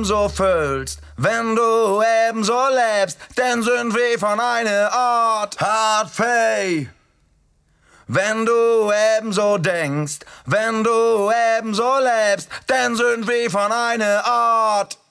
ebenso fühlst, wenn du ebenso lebst, denn sind wir von einer Art Hartfee. Wenn du ebenso denkst, wenn du ebenso lebst, denn sind wir von einer Art